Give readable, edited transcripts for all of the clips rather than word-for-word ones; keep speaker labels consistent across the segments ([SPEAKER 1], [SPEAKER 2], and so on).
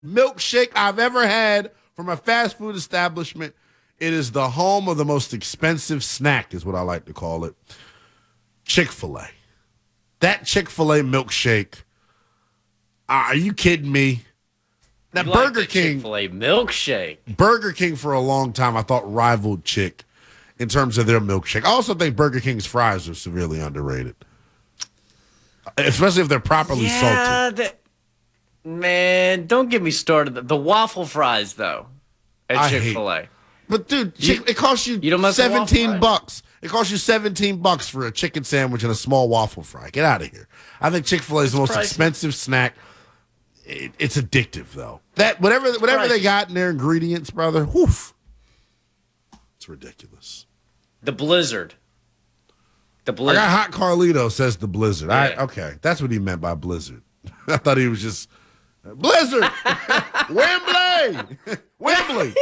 [SPEAKER 1] milkshake I've ever had from a fast food establishment. It is the home of the most expensive snack, is what I like to call it. Chick-fil-A. That Chick-fil-A milkshake. Are you kidding me? Now,
[SPEAKER 2] You
[SPEAKER 1] Burger
[SPEAKER 2] like the
[SPEAKER 1] King.
[SPEAKER 2] Chick-fil-A milkshake.
[SPEAKER 1] Burger King for a long time, I thought, rivaled Chick in terms of their milkshake. I also think Burger King's fries are severely underrated, especially if they're properly salted.
[SPEAKER 2] Man, don't get me started. The waffle fries, though, at Chick-fil-A.
[SPEAKER 1] But dude, it costs you,
[SPEAKER 2] don't mess with waffle
[SPEAKER 1] $17
[SPEAKER 2] fries?
[SPEAKER 1] bucks. It costs you $17 for a chicken sandwich and a small waffle fry. Get out of here. I think Chick-fil-A is the most
[SPEAKER 2] pricey.
[SPEAKER 1] expensive snack. It's addictive though. That whatever they got in their ingredients, brother. Woof. It's ridiculous.
[SPEAKER 2] The Blizzard.
[SPEAKER 1] I got Hot Carlito says the Blizzard.
[SPEAKER 2] Yeah.
[SPEAKER 1] Okay, that's what he meant by Blizzard. I thought he was just Blizzard. Wembley. Wembley.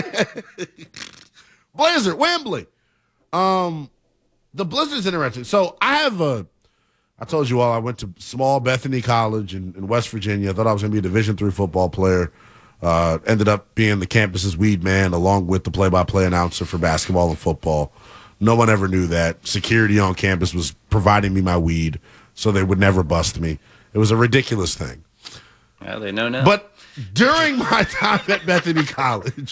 [SPEAKER 1] Blizzard. Wembley. The Blizzard's interesting. So I told you all I went to small Bethany College in West Virginia. I thought I was going to be a Division III football player. Ended up being the campus's weed man along with the play-by-play announcer for basketball and football. No one ever knew that. Security on campus was providing me my weed so they would never bust me. It was a ridiculous thing.
[SPEAKER 2] Well, they know now.
[SPEAKER 1] But during my time at Bethany College,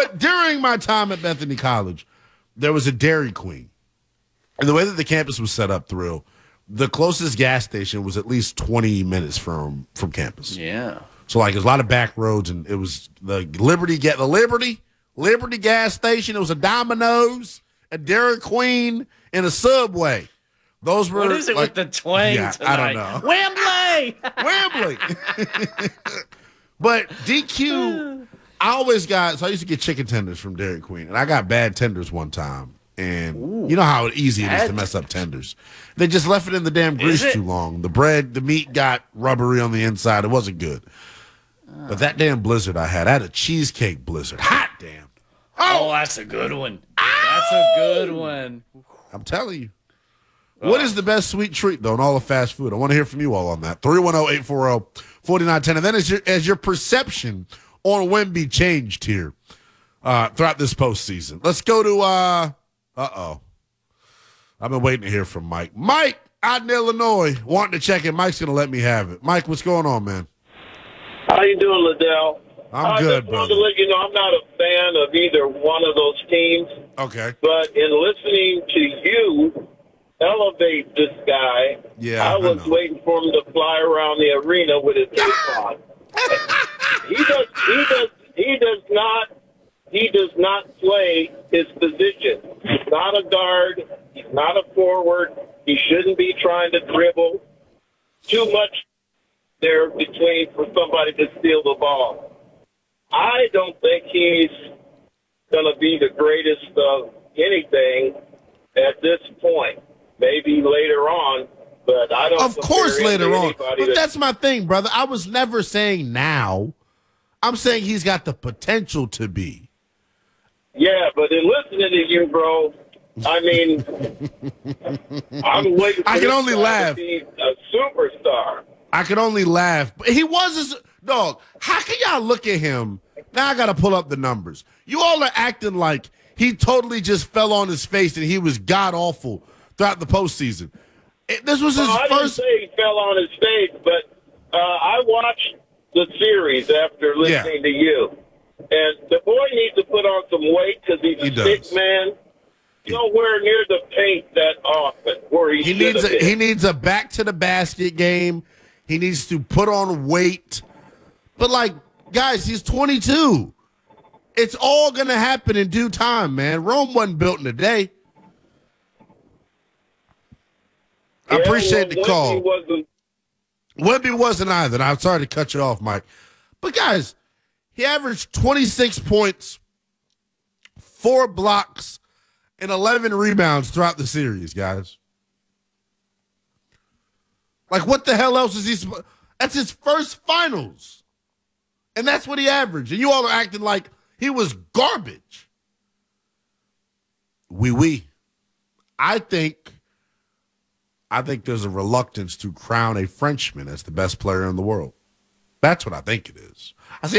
[SPEAKER 1] there was a Dairy Queen. And the way that the campus was set up through, the closest gas station was at least 20 minutes from campus.
[SPEAKER 2] Yeah.
[SPEAKER 1] So like there's a lot of back roads, and it was the Liberty gas station. It was a Domino's, a Dairy Queen, and a Subway. Those were
[SPEAKER 2] What is it with the twang tonight?
[SPEAKER 1] I don't know.
[SPEAKER 2] Wembley!
[SPEAKER 1] Wembley. But DQ, I used to get chicken tenders from Dairy Queen, and I got bad tenders one time. And you know how easy it is to mess up tenders. They just left it in the damn grease too long. The meat got rubbery on the inside. It wasn't good. But that damn Blizzard I had a cheesecake Blizzard. Hot damn.
[SPEAKER 2] Oh, that's a good one. That's a good one.
[SPEAKER 1] I'm telling you. What is the best sweet treat, though, in all of fast food? I want to hear from you all on that. 310-840-4910. And then as your perception on Wemby changed here throughout this postseason. Let's go to, I've been waiting to hear from Mike. Mike out in Illinois wanting to check in. Mike's going to let me have it. Mike, what's going on, man?
[SPEAKER 3] How you doing, Liddell?
[SPEAKER 1] I'm good,
[SPEAKER 3] I just wanted
[SPEAKER 1] brother.
[SPEAKER 3] to let you know I'm not a fan of either one of those teams.
[SPEAKER 1] Okay.
[SPEAKER 3] But in listening to you elevate this guy,
[SPEAKER 1] Yeah,
[SPEAKER 3] I was
[SPEAKER 1] know.
[SPEAKER 3] waiting for him to fly around the arena with his cape on. He does not play his position. He's not a guard. He's not a forward. He shouldn't be trying to dribble. Too much there between for somebody to steal the ball. I don't think he's going to be the greatest of anything at this point. Maybe later on, but I don't.
[SPEAKER 1] Of course,
[SPEAKER 3] compare him to
[SPEAKER 1] later on.
[SPEAKER 3] anybody
[SPEAKER 1] But that's my thing, brother. I was never saying now. I'm saying he's got the potential to be.
[SPEAKER 3] Yeah, but in listening to you, bro, I mean, I'm waiting for
[SPEAKER 1] I can
[SPEAKER 3] this
[SPEAKER 1] only
[SPEAKER 3] guy
[SPEAKER 1] laugh.
[SPEAKER 3] to be a superstar.
[SPEAKER 1] I could only laugh. But he was dog. How can y'all look at him? Now I got to pull up the numbers. You all are acting like he totally just fell on his face and he was god awful throughout the postseason. This was his
[SPEAKER 3] I didn't
[SPEAKER 1] first.
[SPEAKER 3] say he fell on his face, but I watched the series after listening to you. And the boy needs to put on some weight because he's a sick man. Nowhere near the paint that often where he should have been.
[SPEAKER 1] He needs a back to the basket game. He needs to put on weight. But like, guys, he's 22. It's all gonna happen in due time, man. Rome wasn't built in a day. I appreciate the call. Wemby wasn't either. And I'm sorry to cut you off, Mike. But guys, he averaged 26 points, 4 blocks, and 11 rebounds throughout the series, guys. Like, what the hell else is he supposed? That's his first finals. And that's what he averaged. And you all are acting like he was garbage. Oui. I think there's a reluctance to crown a Frenchman as the best player in the world. That's what I think it is. I see